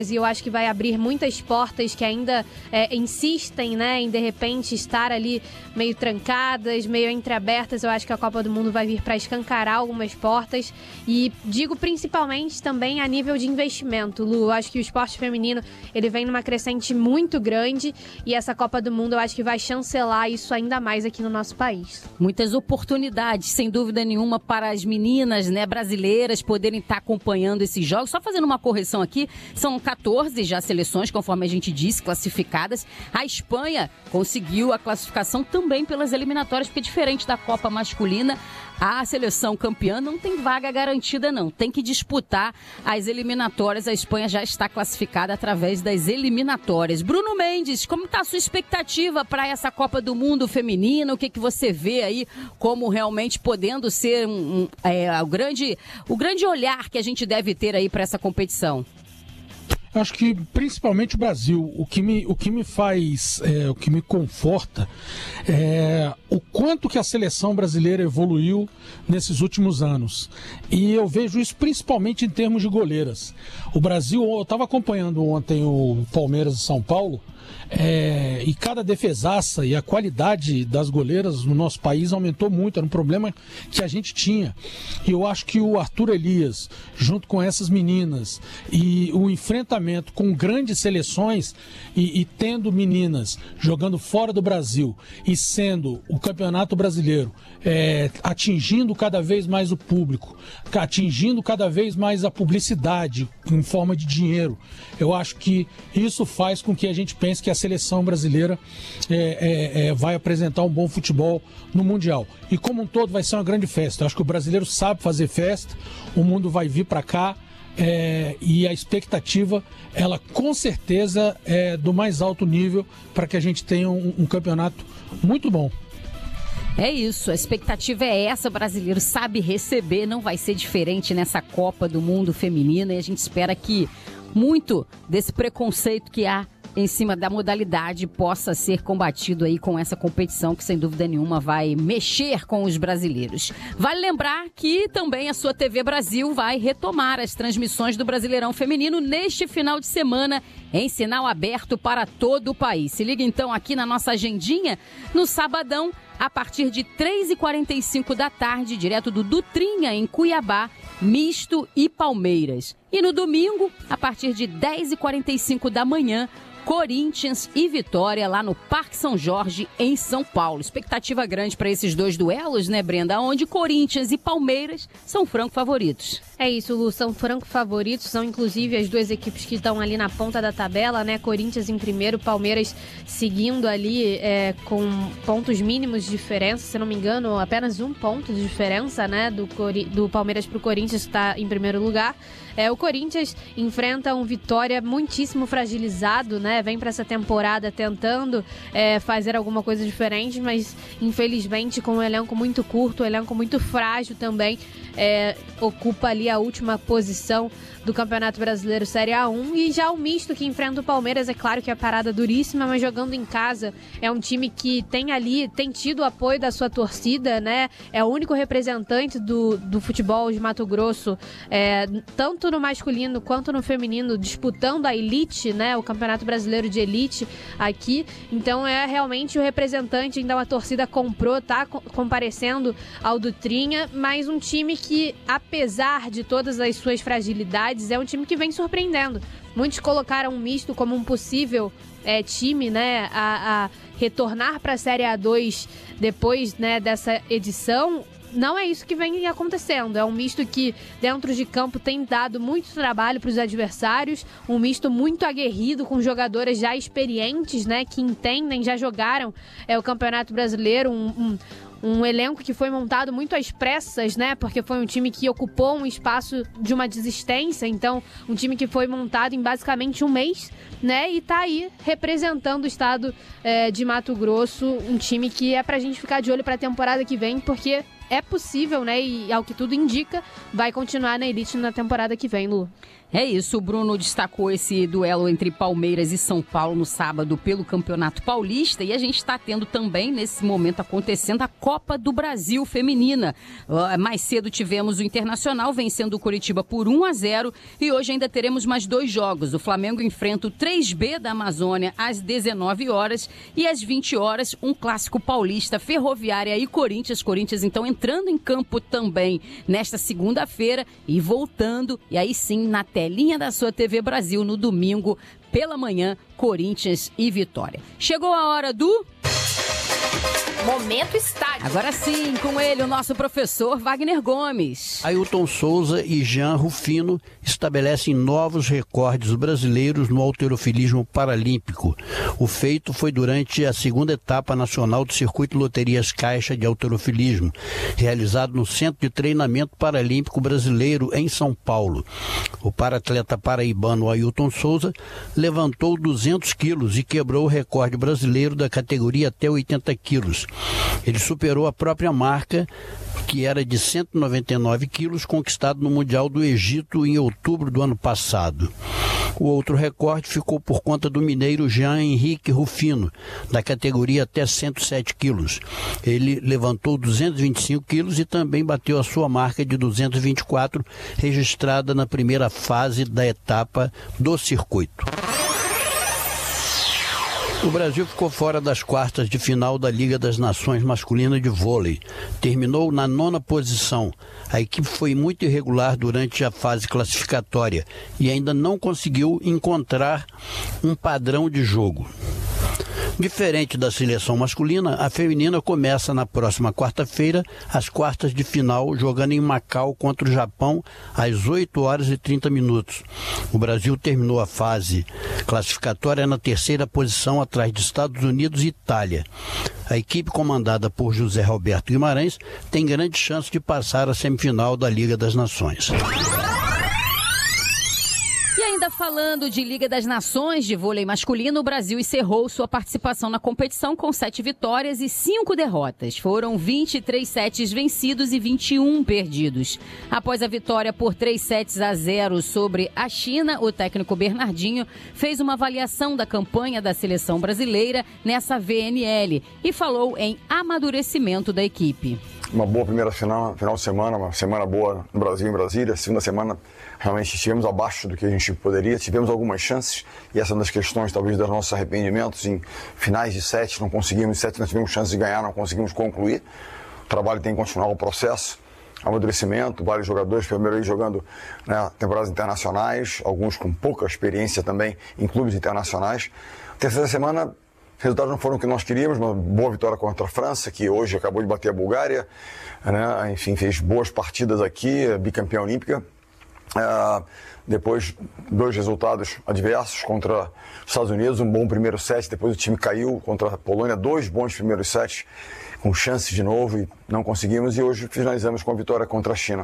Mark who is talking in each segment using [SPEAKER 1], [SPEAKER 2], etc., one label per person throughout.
[SPEAKER 1] E eu acho que vai abrir muitas portas que ainda insistem, né, em de repente estar ali meio trancadas, meio entreabertas. Eu acho que a Copa do Mundo vai vir para escancarar algumas portas e digo principalmente também a nível de investimento, Lu. Eu acho que o esporte feminino ele vem numa crescente muito grande e essa Copa do Mundo eu acho que vai chancelar isso ainda mais aqui no nosso país.
[SPEAKER 2] Muitas oportunidades, sem dúvida nenhuma, para as meninas, né, brasileiras poderem estar acompanhando esses jogos. Só fazendo uma correção aqui, são 14 já seleções, conforme a gente disse, classificadas. A Espanha conseguiu a classificação também pelas eliminatórias, porque diferente da Copa masculina, a seleção campeã não tem vaga garantida, não. Tem que disputar as eliminatórias. A Espanha já está classificada através das eliminatórias. Bruno Mendes, como está a sua expectativa para essa Copa do Mundo feminina? O que você vê aí como realmente podendo ser o grande olhar que a gente deve ter aí para essa competição?
[SPEAKER 3] Acho que principalmente o Brasil, o que me faz, o que me conforta é o quanto que a seleção brasileira evoluiu nesses últimos anos. E eu vejo isso principalmente em termos de goleiras. O Brasil, eu estava acompanhando ontem o Palmeiras e São Paulo, e cada defesaça e a qualidade das goleiras no nosso país aumentou muito, era um problema que a gente tinha. E eu acho que o Arthur Elias, junto com essas meninas, e o enfrentamento com grandes seleções e tendo meninas jogando fora do Brasil e sendo o Campeonato Brasileiro atingindo cada vez mais o público, atingindo cada vez mais a publicidade em forma de dinheiro, eu acho que isso faz com que a gente pense que a seleção brasileira vai apresentar um bom futebol no Mundial. E como um todo vai ser uma grande festa. Eu acho que o brasileiro sabe fazer festa, o mundo vai vir para cá, e a expectativa, ela com certeza é do mais alto nível para que a gente tenha um campeonato muito bom.
[SPEAKER 2] É isso, a expectativa é essa, o brasileiro sabe receber, não vai ser diferente nessa Copa do Mundo feminina e a gente espera que muito desse preconceito que há em cima da modalidade possa ser combatido aí com essa competição que sem dúvida nenhuma vai mexer com os brasileiros. Vale lembrar que também a sua TV Brasil vai retomar as transmissões do Brasileirão Feminino neste final de semana em sinal aberto para todo o país. Se liga então aqui na nossa agendinha, no sabadão, a partir de 3h45 da tarde, direto do Dutrinha, em Cuiabá, Misto e Palmeiras. E no domingo, a partir de 10h45 da manhã, Corinthians e Vitória lá no Parque São Jorge, em São Paulo. Expectativa grande para esses dois duelos, né, Brenda? Onde Corinthians e Palmeiras são franco favoritos.
[SPEAKER 1] É isso, Lu, são franco favoritos, são inclusive as duas equipes que estão ali na ponta da tabela, né? Corinthians em primeiro, Palmeiras seguindo ali com pontos mínimos de diferença, se não me engano, apenas 1 ponto de diferença, né? Do Palmeiras para o Corinthians, está em primeiro lugar. O Corinthians enfrenta um Vitória muitíssimo fragilizado, né? Vem para essa temporada tentando fazer alguma coisa diferente, mas infelizmente com um elenco muito curto, um elenco muito frágil também, ocupa ali a última posição do Campeonato Brasileiro Série A1. E já o Misto, que enfrenta o Palmeiras, é claro que é parada duríssima, mas jogando em casa, é um time que tem tido o apoio da sua torcida, né? É o único representante do futebol de Mato Grosso, tanto no masculino quanto no feminino, disputando a elite, né? O Campeonato Brasileiro de Elite aqui. Então é realmente o representante, então a torcida comprou, tá comparecendo ao Dutrinha, mas um time que, apesar de todas as suas fragilidades, é um time que vem surpreendendo. Muitos colocaram o Misto como um possível time, né, a retornar para a Série A2 depois, né, dessa edição. Não é isso que vem acontecendo. É um Misto que dentro de campo tem dado muito trabalho para os adversários, um Misto muito aguerrido, com jogadoras já experientes, né, que entendem, já jogaram o Campeonato Brasileiro, um elenco que foi montado muito às pressas, né? Porque foi um time que ocupou um espaço de uma desistência. Então, um time que foi montado em basicamente um mês, né? E tá aí representando o estado de Mato Grosso. Um time que é pra gente ficar de olho pra temporada que vem, porque é possível, né? E ao que tudo indica, vai continuar na elite na temporada que vem, Lu.
[SPEAKER 2] É isso, o Bruno destacou esse duelo entre Palmeiras e São Paulo no sábado pelo Campeonato Paulista, e a gente está tendo também, nesse momento acontecendo, a Copa do Brasil Feminina. Mais cedo tivemos o Internacional vencendo o Coritiba por 1-0 e hoje ainda teremos mais 2 jogos. O Flamengo enfrenta o 3B da Amazônia às 19 horas e às 20 horas um clássico paulista, Ferroviária e Corinthians. Corinthians então entrando em campo também nesta segunda-feira e voltando, e aí sim na telinha da sua TV Brasil no domingo pela manhã, Corinthians e Vitória. Chegou a hora do...
[SPEAKER 4] Momento Estádio.
[SPEAKER 2] Agora sim, com ele, o nosso professor Wagner Gomes.
[SPEAKER 5] Ailton Souza e Jean Rufino estabelecem novos recordes brasileiros no halterofilismo paralímpico. O feito foi durante a segunda etapa nacional do Circuito Loterias Caixa de Halterofilismo, realizado no Centro de Treinamento Paralímpico Brasileiro em São Paulo. O paratleta paraibano Ailton Souza levantou 200 quilos e quebrou o recorde brasileiro da categoria até 80 quilos. Ele superou a própria marca, que era de 199 quilos, conquistado no Mundial do Egito em outubro do ano passado. O outro recorde ficou por conta do mineiro Jean Henrique Rufino, da categoria até 107 quilos. Ele levantou 225 quilos e também bateu a sua marca de 224, registrada na primeira fase da etapa do circuito. O Brasil ficou fora das quartas de final da Liga das Nações Masculina de Vôlei. Terminou na 9ª posição. A equipe foi muito irregular durante a fase classificatória e ainda não conseguiu encontrar um padrão de jogo. Diferente da seleção masculina, a feminina começa na próxima quarta-feira as quartas de final, jogando em Macau contra o Japão às 8h30. O Brasil terminou a fase classificatória na 3ª posição, atrás de Estados Unidos e Itália. A equipe comandada por José Roberto Guimarães tem grande chance de passar a semifinal da Liga das Nações.
[SPEAKER 2] E ainda falando de Liga das Nações de vôlei masculino, o Brasil encerrou sua participação na competição com 7 vitórias e 5 derrotas. Foram 23 sets vencidos e 21 perdidos. Após a vitória por 3-0 sobre a China, o técnico Bernardinho fez uma avaliação da campanha da seleção brasileira nessa VNL e falou em amadurecimento da equipe.
[SPEAKER 6] Uma boa primeira final de semana, uma semana boa no Brasil, em Brasília. Segunda semana, realmente estivemos abaixo do que a gente poderia, tivemos algumas chances, e essa é uma das questões, talvez, dos nossos arrependimentos. Em finais de sete, não conseguimos, sete nós tivemos chance de ganhar, não conseguimos concluir. O trabalho tem que continuar o processo, amadurecimento, vários jogadores, primeiro aí jogando, né, temporadas internacionais, alguns com pouca experiência também em clubes internacionais. Terceira semana, os resultados não foram o que nós queríamos, uma boa vitória contra a França, que hoje acabou de bater a Bulgária, né? Enfim, fez boas partidas aqui, bicampeã olímpica. Depois, 2 resultados adversos contra os Estados Unidos, um bom primeiro set, depois o time caiu contra a Polônia, 2 bons primeiros sets, com chances de novo, e não conseguimos, e hoje finalizamos com a vitória contra a China.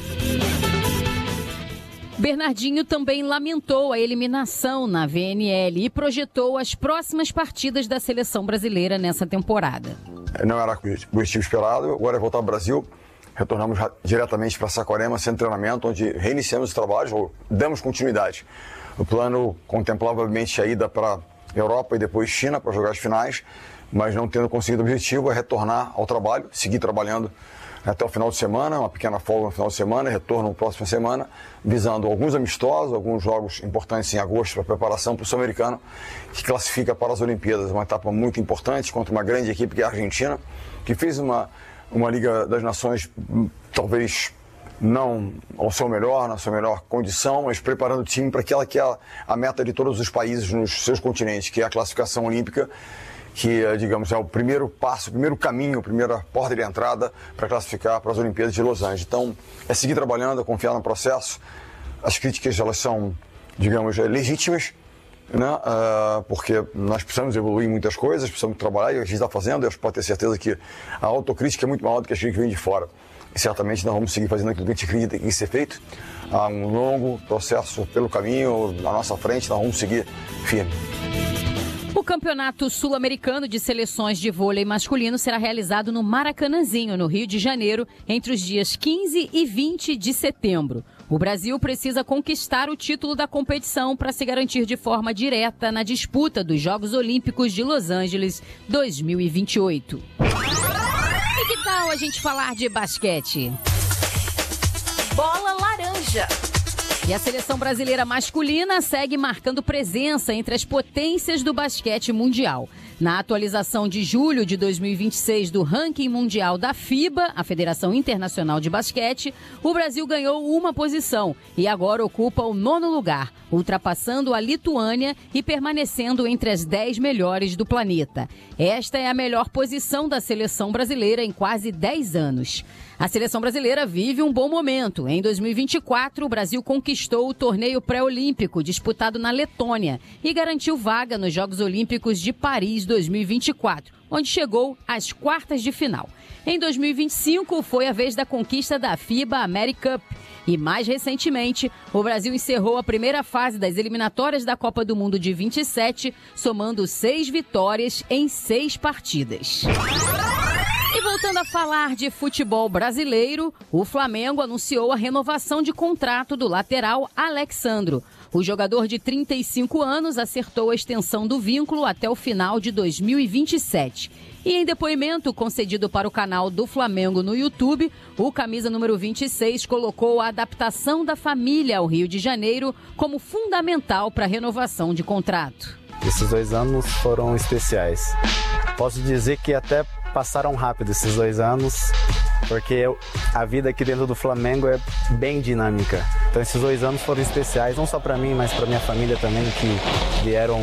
[SPEAKER 2] Bernardinho também lamentou a eliminação na VNL e projetou as próximas partidas da seleção brasileira nessa temporada. Não era o objetivo esperado, agora é voltar ao Brasil. Retornamos diretamente para Saquarema, centro de treinamento, onde reiniciamos os trabalhos, ou damos continuidade. O plano contemplava, obviamente, a ida para a Europa e depois China para jogar as finais, mas não tendo conseguido o objetivo, é retornar ao trabalho, seguir trabalhando até o final de semana, uma pequena folga no final de semana, retorno na próxima semana, visando alguns amistosos, alguns jogos importantes em agosto para preparação para o Sul-Americano, que classifica para as Olimpíadas. Uma etapa muito importante contra uma grande equipe que é a Argentina, que fez uma Liga das Nações, talvez não ao seu melhor, na sua melhor condição, mas preparando o time para aquela que é a meta de todos os países nos seus continentes, que é a classificação olímpica, que, digamos, é o primeiro passo, o primeiro caminho, a primeira porta de entrada para classificar para as Olimpíadas de Los Angeles. Então, é seguir trabalhando, é confiar no processo. As críticas, elas são, digamos, legítimas, né? Porque nós precisamos evoluir em muitas coisas, precisamos trabalhar, e a gente está fazendo, e eu posso ter certeza que a autocrítica é muito maior do que a crítica que vem de fora. E certamente nós vamos seguir fazendo aquilo que a gente acredita que tem que ser feito. Há um longo processo pelo caminho, na nossa frente, nós vamos seguir firme. O Campeonato Sul-Americano de Seleções de Vôlei Masculino será realizado no Maracanãzinho, no Rio de Janeiro, entre os dias 15 e 20 de setembro. O Brasil precisa conquistar o título da competição para se garantir de forma direta na disputa dos Jogos Olímpicos de Los Angeles 2028. E que tal a gente falar de basquete?
[SPEAKER 4] Bola laranja.
[SPEAKER 2] E a seleção brasileira masculina segue marcando presença entre as potências do basquete mundial. Na atualização de julho de 2026 do ranking mundial da FIBA, a Federação Internacional de Basquete, o Brasil ganhou uma posição e agora ocupa o 9º lugar, ultrapassando a Lituânia e permanecendo entre as 10 melhores do planeta. Esta é a melhor posição da seleção brasileira em quase 10 anos. A seleção brasileira vive um bom momento. Em 2024, o Brasil conquistou o torneio pré-olímpico disputado na Letônia e garantiu vaga nos Jogos Olímpicos de Paris 2024, onde chegou às quartas de final. Em 2025, foi a vez da conquista da FIBA America Cup. E mais recentemente, o Brasil encerrou a primeira fase das eliminatórias da Copa do Mundo de 27, somando 6 vitórias em 6 partidas. E voltando a falar de futebol brasileiro, o Flamengo anunciou a renovação de contrato do lateral Alex Sandro. O jogador de 35 anos acertou a extensão do vínculo até o final de 2027. E em depoimento concedido para o canal do Flamengo no YouTube, o camisa número 26 colocou a adaptação da família ao Rio de Janeiro como fundamental para a renovação de contrato.
[SPEAKER 7] Esses 2 anos foram especiais. Posso dizer que até passaram rápido esses 2 anos, porque a vida aqui dentro do Flamengo é bem dinâmica. Então esses 2 anos foram especiais, não só para mim, mas para minha família também, que vieram